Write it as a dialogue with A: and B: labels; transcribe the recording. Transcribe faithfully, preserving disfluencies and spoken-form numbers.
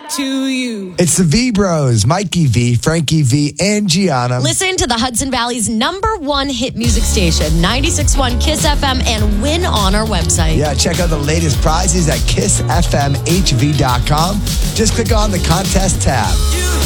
A: to you.
B: It's the V Bros, Mikey V, Frankie V, and Gianna.
A: Listen to the Hudson Valley's number one hit music station, ninety-six point one Kiss F M, and win on our website.
B: Yeah, check out the latest prizes at kiss f m h v dot com. Just click on the contest tab.